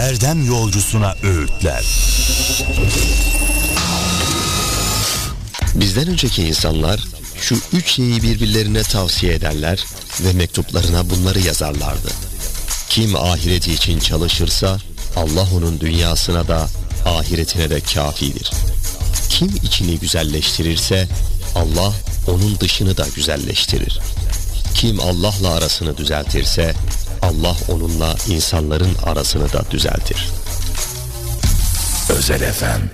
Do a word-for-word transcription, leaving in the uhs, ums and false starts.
erdem yolcusuna öğütler. Bizden önceki insanlar şu üç şeyi birbirlerine tavsiye ederler ve mektuplarına bunları yazarlardı. Kim ahireti için çalışırsa Allah onun dünyasına da ahiretine de kafidir. Kim içini güzelleştirirse Allah onun dışını da güzelleştirir. Kim Allah'la arasını düzeltirse Allah onunla insanların arasını da düzeltir. Özel Efem.